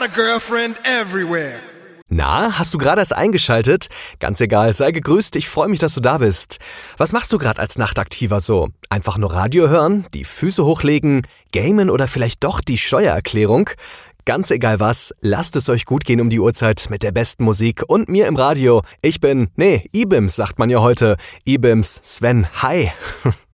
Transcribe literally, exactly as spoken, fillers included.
a girlfriend everywhere. Na, hast du gerade erst eingeschaltet? Ganz egal, sei gegrüßt, ich freue mich, dass du da bist. Was machst du gerade als Nachtaktiver so? Einfach nur Radio hören, die Füße hochlegen, gamen oder vielleicht doch die Steuererklärung? Ganz egal was, lasst es euch gut gehen um die Uhrzeit mit der besten Musik und mir im Radio. Ich bin, nee, Ibims sagt man ja heute. Ibims, Sven, hi.